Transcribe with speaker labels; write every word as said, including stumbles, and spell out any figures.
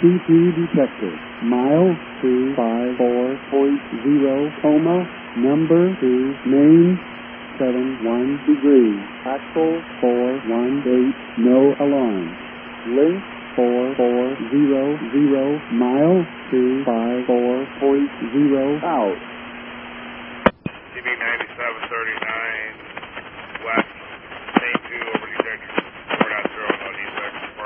Speaker 1: C P detected. Mile two five four point zero, coma, number two, main, seven one degrees. Axle four one eight, no alarm. Link four four zero zero, mile two five four point zero, out.
Speaker 2: C B ninety-seven thirty-nine, west, same two over detector.